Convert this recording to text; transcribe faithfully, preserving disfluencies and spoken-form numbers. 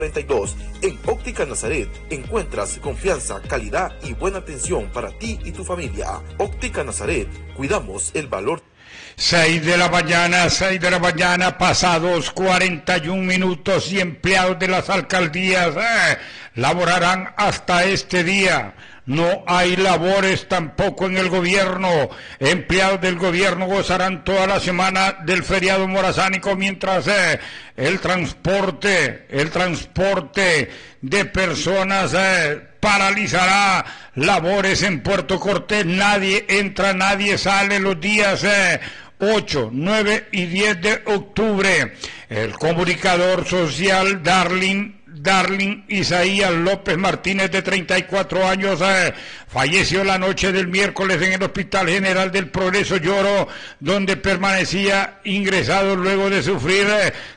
treinta y dos. En Óptica Nazaret encuentras confianza, calidad y buena atención para ti y tu familia. Óptica Nazaret, cuidamos el valor. seis de la mañana, seis de la mañana, pasados cuarenta y un minutos, y empleados de las alcaldías eh, laborarán hasta este día. No hay labores tampoco en el gobierno. Empleados del gobierno gozarán toda la semana del feriado morazánico, mientras eh, el transporte, el transporte de personas eh, paralizará labores en Puerto Cortés. Nadie entra, nadie sale los días eh, ocho, nueve y diez de octubre. El comunicador social Darling Darling Isaías López Martínez, de treinta y cuatro años, eh, falleció la noche del miércoles en el Hospital General del Progreso Lloro, donde permanecía ingresado luego de sufrir eh,